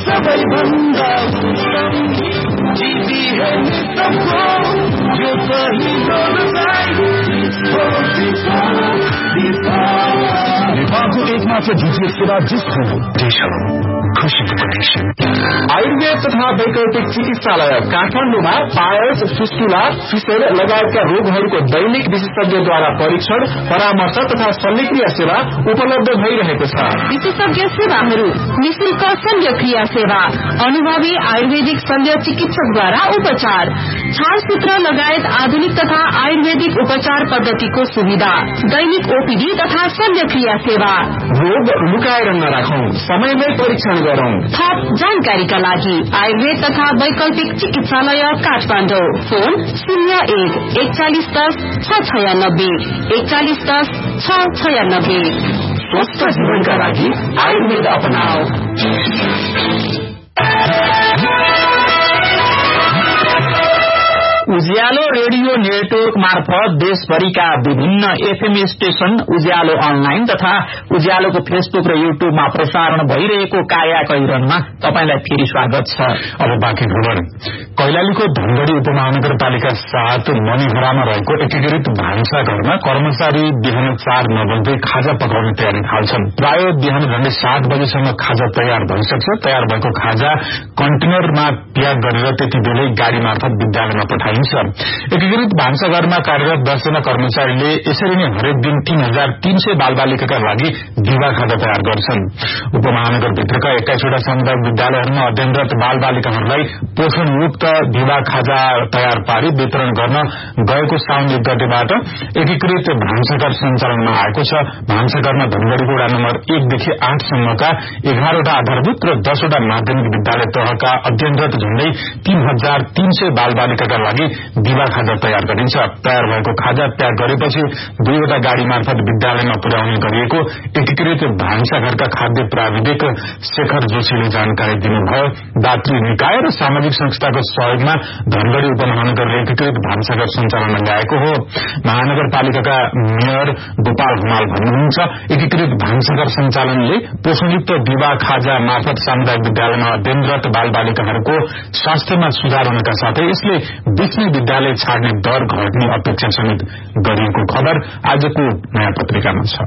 सबैभन्दा उत्तम जीती है सबको जो सही नेपालको एकमात्र डिजिटल सेवा जस्तो देशहरू खुशीको कनेक्सन। आयुर्वेद तथा वैकल्पिक चिकित्सालय काठमाडौँमा पायल्स, फिस्टुला, फिसर लगायतका रोगहरूको दैनिक विशेषज्ञद्वारा परीक्षण, परामर्श तथा शल्यक्रिया सेवा उपलब्ध भइरहेको छ। विशेषज्ञ सेवाहरू, निशुल्क शल्यक्रिया सेवा, अनुभवी आयुर्वेदिक शल्य चिकित्सकद्वारा उपचार, छालसूत्र लगायत आधुनिक तथा आयुर्वेदिक उपचार पद्धतिको सुविधा, दैनिक ओपीडी तथा शल्यक्रिया सेवा। रोग लुकाएर नराखौं, समयमै परीक्षण गरौं। थप जानकारीका लागि आयुर्वेद तथा वैकल्पिक चिकित्सालय काठमाडौँ, फोन 01-4110-696 4110-696। स्वस्थ जीवनका लागि आयुर्वेद अपनाओ। उज्यालो रेडियो नेटवर्क मार्फत देशभरिका विभिन्न एफएम स्टेशन, उज्यालो अनलाइन तथा उज्यालोको फेसबुक र युट्युबमा प्रसारण भइरहेको काया कैरनमा तपाईलाई फेरि स्वागत छ। अब बाँकी खबर। कैलालीको धनगढ़ी उपमहानगरपालिका 7 मणिहरामा रहेको एकीकृत भान्साघरमा कर्मचारी बिहान 4 नबज्दै खाजा पकाउने तयारी थाल्छन्। प्राय बिहान झण्डै 7 बजेसम्म खाजा तयार भइसक्छ। तयार भएको खाजा कन्टेनरमा प्याक गरेर त्यति बेलै गाड़ी मार्फत विद्यालयमा पठाइन्छ। एकीकृत भान्साघरमा कार्यरत 10 जना कर्मचारीले यसरी नै हरेक दिन 3300 बालबालिकाका लागि दिवा खाजा तयार गर्छन्। उपमहानगरभित्रका 21 वटा सामुदायिक विद्यालयहरूमा अध्ययनरत बालबालिकाहरूलाई पोषणयुक्त दिवा खाजा तयार पारी वितरण गर्न गएको साउन 1 गतेबाट एकीकृत भान्साघर सञ्चालनमा आएको छ। भान्साघरमा धनगढ़ीको वडा नम्बर 1 देखि 8 सम्मका 11 वटा आधारभूत र 10 वटा माध्यमिक विद्यालय तहका अध्ययनरत झण्डै 3300 बालबालिकाका लागि दिवा खाजा तयार गरिन्छ। तयार भएको खाजा प्याक गरेपछि 2 वटा गाड़ी मार्फत विद्यालयमा पुर्याउने गरिएको एकीकृत भान्साघरका खाद्य प्राविधिक शेखर जोशीले जानकारी दिनुभयो। दात्री निकाय र सामाजिक संस्थाको सहयोगमा धनगढ़ी उपमहानगरले एकीकृत भान्साघर सञ्चालनमा ल्याएको हो। महानगरपालिकाका मेयर गोपाल हुमाल भन्नुहुन्छ, एकीकृत भान्साघर सञ्चालनले पोषणयुक्त दिवा खाजा मार्फत सामुदायिक विद्यालयमा अध्ययनरत बालबालिकाहरूको स्वास्थ्यमा सुधार हुनका साथै यसले बीचमै विद्यालय छाड्ने दर घट्ने अपेक्षा समेत गरिएको खबर आजको नयाँ पत्रिकामा छ।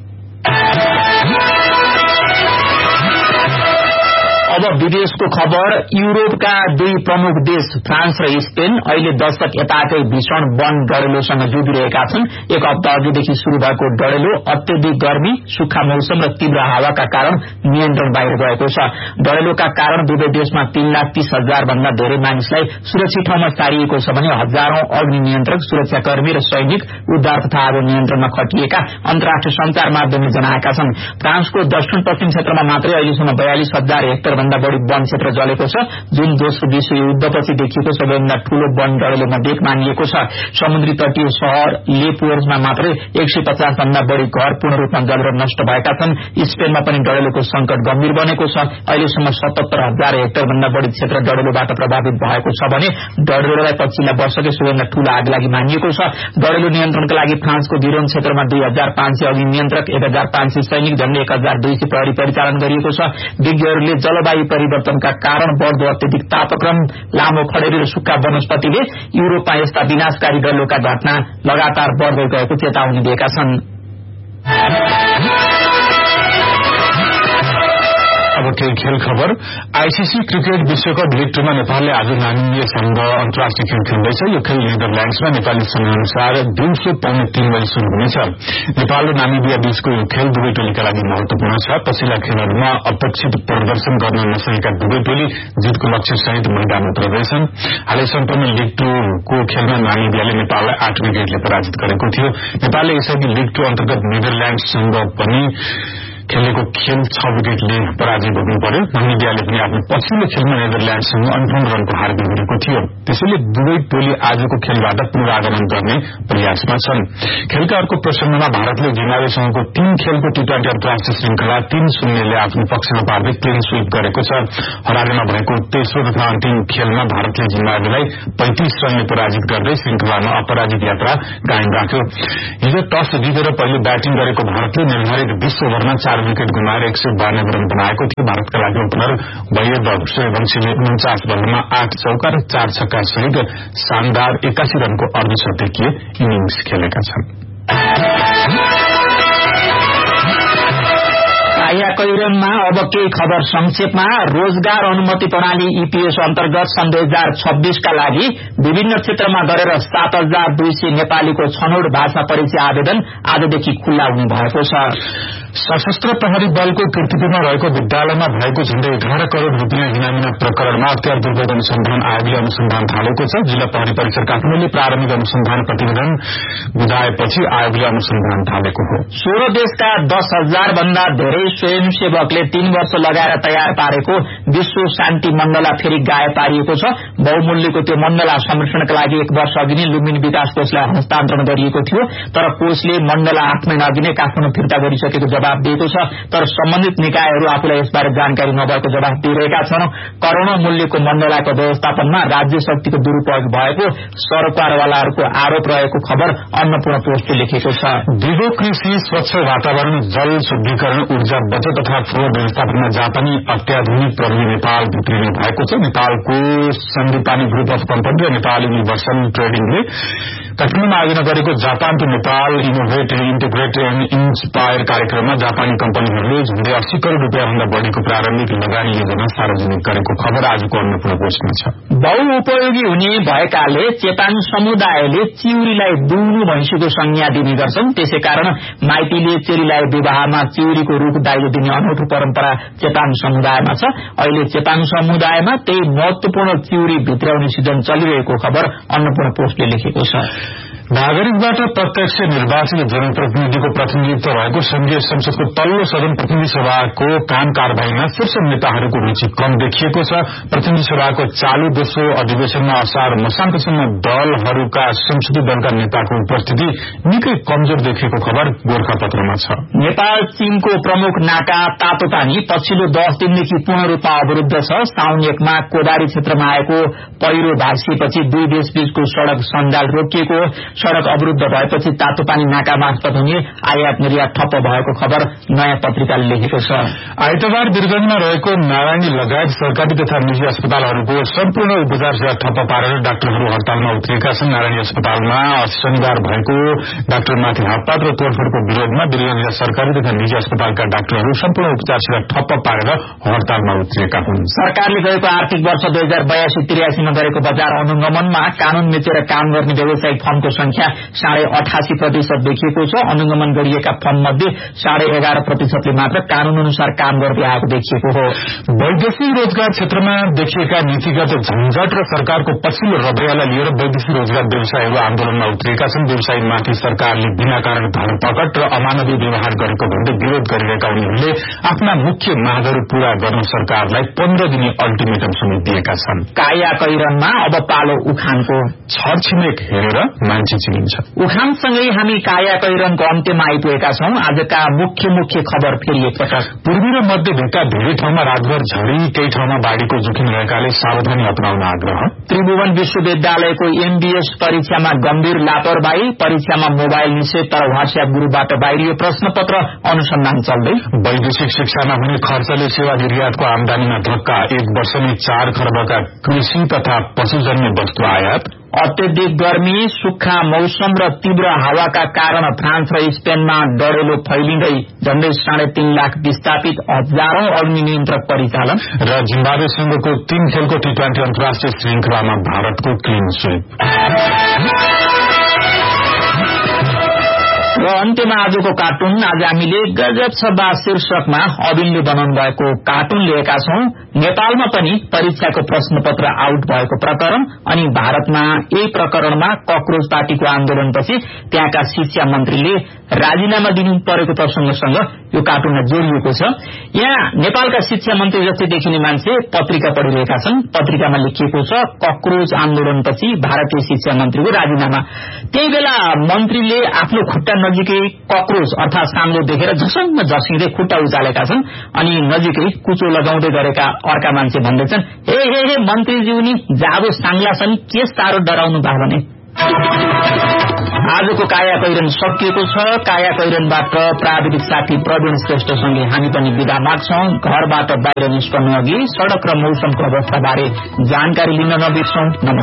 अब विदेशको खबर। युरोपका 2 प्रमुख देश फ्रान्स र स्पेन अहिले दशक यताकै भीषण वन डढेलोसँग जुधिरहेका छन्। 1 हप्ता अघिदेखि शुरू भएको डढेलो अत्यधिक गर्मी, सुक्खा मौसम र तीव्र हावाका कारण नियन्त्रण बाहिर गएको छ। डढेलोका कारण दुवै देशमा 3,30,000 भन्दा धेरै मानिसलाई सुरक्षित ठाउँमा सारिएको छ भने हजारौं अग्नि नियन्त्रक, सुरक्षाकर्मी र सैनिक उद्धार तथा आगो नियन्त्रणमा खटिएका अन्तर्राष्ट्रिय संचार माध्यमले जनाएका छन्। फ्रान्सको दक्षिण पश्चिम क्षेत्रमा मात्रै अहिलेसम्म 42,000 हेक्टर भन्दा बढ़ी वन क्षेत्र जलेको छ, जुन दोस्रो विश्व युद्धपछि देखिएको सबैभन्दा ठूलो वन डढेलो मध्ये एक मानिएको छ। समुद्री तटीय शहर लेपोर्जमा मात्रै 150 भन्दा बढ़ी घर पूर्ण रूपमा जलेर नष्ट भएका छन्। स्पेनमा पनि डढेलोको संकट गम्भीर बनेको छ। अहिलेसम्म 77,000 हेक्टर भन्दा बढ़ी क्षेत्र डढेलोबाट प्रभावित भएको छ भने डढेलोलाई पछिल्ला वर्षकै सबैभन्दा ठूलो आगलागी मानिएको छ। डढेलो नियन्त्रणका लागि फ्रान्सको धिरोन क्षेत्रमा 2500 अग्नि नियन्त्रक, 1500 सैनिक, झण्डै 1200 प्रहरी परिचालन गरिएको छ। विज्ञहरूले जलवायु परिवर्तनका कारण बढ़दो अत्यधिक तापक्रम, लामो खडेरी र सुक्खा वनस्पतिले युरोपमा यस्ता विनाशकारी डढेलोका घटना लगातार बढ़दै गएको चेतावनी दिएका छन्। अब केही खेल खबर। आईसीसी क्रिकेट विश्वकप लीग 2 मा नेपालले आज नामिबिया संघ अन्तर्राष्ट्रिय खेल खेल्दैछ। यो खेल नेदरल्याण्ड्समा नेपाली समयअनुसार दिउँसो 3:30 बजे शुरू हुनेछ। नेपाल र नामिबिया बीचको यो खेल दुवै टोलीका लागि महत्वपूर्ण छ। पछिल्ला खेलहरूमा अपेक्षित प्रदर्शन गर्न नसकेका दुवै टोली जितको लक्ष्यसहित मैदान उत्रदैछन्। हालै सम्पन्न लीग 2 को खेलमा नामिबियाले नेपाललाई 8 विकेटले पराजित गरेको थियो। नेपालले यसअघि लीग 2 अन्तर्गत नेदरल्याण्ड्ससँग पनि खेलेको खेल 6 विकेटले पराजय भोग्नु पर्यो। नामिबियाले पनि आफ्नो पछिल्लो खेलमा नेदरल्याण्ड्ससँग 58 रनको हार बेहोरेको थियो। त्यसैले दुवै टोली आजको खेलबाट पुनरागमन गर्ने प्रयासमा छन्। खेलका अर्को प्रसंगमा भारतले जिम्बाब्वेसँगको 3 खेलको टी20 अन्तर्राष्ट्रिय श्रृंखला 3-0 ले आफ्नो पक्षमा पार्दै क्लिन स्वीप गरेको छ। हरारेमा भएको तेस्रो तथा अन्तिम खेलमा भारतले जिम्बाब्वेलाई 35 रनले पराजित गर्दै श्रृंखलामा अपराजित यात्रा कायम राख्यो। हिजो टस जितेर पहिले ब्याटिङ गरेको भारतले निर्धारित 20 ओभरमा 4 4 विकेट गुमाएर 192 रन बनाएको थियो। भारतका लागि ओपनर वैभव सूर्यवंशीले 49 बलमा 8 चौका र 4 छक्का सहित शानदार 81 रनको अर्धशतकीय इनिंग्स खेलेका छन्। काया कैरनमा अब केही खबर संक्षेपमा। रोजगार अनुमति प्रणाली ईपीएस अन्तर्गत सन् 2026 का लागि विभिन्न क्षेत्रमा गरेर 7200 नेपालीको छनौट भाषा परीक्षा आवेदन आजदेखि खुल्ला हुने भएको छ। सशस्त्र प्रहरी बलको कीर्तिपुरमा रहेको विद्यालयमा भएको झण्डै 11 करोड़ रूपियाँ इनामीना प्रकरणमा अख्तियार दुर्गोध अनुसन्धान आयोगले अनुसन्धान थालेको छ। जिल्ला प्रहरी परिसर काठमाडौँले प्रारम्भिक अनुसन्धान प्रतिवेदन बुझाएपछि आयोगले अनुसन्धान थालेको हो। 16 देशका 10,000 भन्दा धेरै स्वयंसेवकले 3 वर्ष लगाएर तयार पारेको विश्व शान्ति मण्डला फेरि गायब पारिएको छ। बहुमूल्यको त्यो मण्डला संरक्षणका लागि 1 वर्ष अघि नै लुम्बिनी विकास कोषलाई हस्तान्तरण गरिएको थियो, तर कोषले मण्डला 8 महिना अघि नै काठमाडौँ फिर्ता गरिसकेको जवाब दिएको छ। तर सम्बन्धित निकायहरू आफूलाई यसबारे जानकारी नभएको जवाब दिइरहेका छन्। करोड़ौं मूल्यको मण्डलाको व्यवस्थापनमा राज्य शक्तिको दुरूपयोग भएको सरकारवालाहरूको आरोप रहेको खबर अन्नपूर्ण पोस्टले लेखेको छ। दिगो कृषि, स्वच्छ वातावरण, जल शुद्धिकरण, ऊर्जा बचत तथा फोहोर व्यवस्थापनमा जापानी अत्याधुनिक प्रविधि नेपाल भित्रिने भएको छ। नेपालको सन्दीपानी ग्रुप अफ कम्पनी र नेपाल युनिभर्सल ट्रेडिङले काठमाडौँमा आयोजना गरेको Japan to Nepal innovate, integrate and inspire कार्यक्रममा जापानी कम्पनीहरूले झण्डै 80 करोड़ रूपियाँ भन्दा बढ़ीको प्रारम्भिक लगानी योजना सार्वजनिक गरेको खबर आजको अन्नपूर्ण पोस्टमा छ। बहुउपयोगी हुने भएकाले चेपाङ समुदायले चिउरीलाई दुहुनु भैँसीको संज्ञा दिने गर्छन्। त्यसैकारण माइतीले चेलीलाई विवाहमा चिउरीको रूख दाइलो दिने अनौठो परम्परा चेपाङ समुदायमा छ। अहिले चेपाङ समुदायमा त्यही महत्वपूर्ण चिउरी भित्राउने सिजन चलिरहेको खबर अन्नपूर्ण पोस्टले लेखेको छ। नागरिकबाट प्रत्यक्ष निर्वाचित जनप्रतिनिधिको प्रतिनिधित्व रहेको संघीय संसदको तल्लो सदन प्रतिनिधि सभाको काम कार्यवाहीमा शीर्ष नेताहरूको रूचि कम देखिएको छ। प्रतिनिधि सभाको चालू दोस्रो अधिवेशनमा असार मसान्तसम्म दलहरूका संसदीय दलका नेताको उपस्थिति निकै कमजोर देखिएको खबर गोर्खापत्रमा छ। नेपाल चीनको प्रमुख नाका तातोपानी पछिल्लो 10 दिनदेखि पूर्ण रूपमा अवरूद्ध छ। साउन 1 मा कोदारी क्षेत्रमा आएको पहिरो भाँसिएपछि दुई देशबीचको सड़क सञ्जाल रोकिएको। सड़क अवरूद्ध भएपछि तातोपानी नाका मार्फत हुने आयात निर्यात ठप्प भएको खबर नयाँ पत्रिकाले लेखेको छ। आइतबार वीरगंजमा रहेको नारायणी लगायत सरकारी तथा निजी अस्पतालहरूको सम्पूर्ण उपचार सेवा ठप्प पारेर डाक्टरहरू हड़तालमा उत्रिएका छन्। नारायणी अस्पतालमा शनिबार भएको डाक्टरमाथि हातपात र तोडफोडको विरोधमा वीरगंजका सरकारी तथा निजी अस्पतालका डाक्टरहरू सम्पूर्ण उपचार सेवा ठप्प पारेर हड़तालमा उत्रिएका हुन्। सरकारले गएको आर्थिक वर्ष 2082-83 मा गरेको बजार अनुगमनमा कानून मिचेर काम गर्ने व्यावसायिक फर्मको संख्या 88% देखिएको छ। अनुगमन गरिएका फर्म मध्ये 11.5%ले मात्र कानून अनुसार काम गर्दै आएको देखिएको हो। वैदेशिक रोजगार क्षेत्रमा देखिएका नीतिगत झन्झट र सरकारको पछिल्लो रवैयालाई लिएर वैदेशिक रोजगार व्यवसायीहरू आन्दोलनमा उत्रिएका छन्। व्यवसायीमाथि सरकारले बिना कारण धरपकड र अमानवीय व्यवहार गरेको भन्दै विरोध गरिरहेका उनीहरूले आफ्ना मुख्य मागहरू पूरा गर्न सरकारलाई 15 दिने अल्टिमेटम समेत दिएका छन्। काया कैरनमा अब पालो उखानको। छरछिमेक हेरेर मान्छे चिनिन्छ। उखानसँगै हामी काया कैरनको अन्त्यमा आइपुगेका छौं। आजका मुख्य खबर फेरि एकपटक। पूर्वी र मध्य भेगका धेरै ठाउँमा रातभर झरी, केही ठाउँमा बाढ़ीको जोखिम रहेकाले सावधानी अपनाउन आग्रह। त्रिभुवन विश्वविद्यालयको एमबीएस परीक्षामा गम्भीर लापरवाही, परीक्षामा मोबाइल निषेध तर व्हाट्सएप ग्रुपबाट बाहिरियो प्रश्नपत्र, अनुसन्धान चल्दै। वैदेशिक शिक्षामा हुने खर्चले सेवा निर्यातको आमदानीमा धक्का, 1 वर्षमै 4 खर्बका कृषि तथा पशुजन्य वस्तु आयात। अत्यधिक गर्मी, सुक्खा मौसम र तीव्र हावाका कारण फ्रान्स र स्पेनमा डढेलो फैलिँदै झण्डै 3.5 लाख विस्थापित, हजारौं अग्नि नियन्त्रक परिचालन र जिम्बाब्वेसँगको 3 खेलको टी20 अन्तर्राष्ट्रिय श्रृंखलामा भारतको क्लिन स्वीप। र अन्त्यमा आजको कार्टुन। आज हामीले गजब छ बा शीर्षकमा अविनले बनाउनु भएको कार्टुन लिएका छौं। नेपालमा पनि परीक्षाको प्रश्नपत्र आउट भएको प्रकरण अनि भारतमा यही प्रकरणमा कक्रोच पार्टीको आन्दोलनपछि त्यहाँका शिक्षा मन्त्रीले राजीनामा दिनु परेको प्रसंगसँग यो कार्टुनमा जोडिएको छ। यहाँ नेपालका शिक्षा मन्त्री जस्तै देखिने मान्छे पत्रिका पढिरहेका छन्। पत्रिकामा लेखिएको छ कक्रोच आन्दोलनपछि भारतीय शिक्षा मन्त्रीको राजीनामा। त्यही बेला मन्त्रीले आफ्नो खुट्टा नजिकै कक्रोच अर्थात साङ्लो देखेर झसङ्ग झस्किँदै खुट्टा उचालेका छन्। अनि नजिकै कुचो लगाउँदै गरेका अर्का मान्छे भन्दैछन्, हे मन्त्रीज्यू नि जाबो साङ्ला छन्, के साह्रो डराउनु भयो भने। आजको काया कैरन सकिएको छ। काया कैरनबाट प्राविधिक साथी प्रवीण श्रेष्ठसँगै हामी पनि विदा माग्छौं। घरबाट बाहिर निस्कनु अघि सड़क र मौसमको अवस्थाबारे जानकारी लिन नबिर्सौं।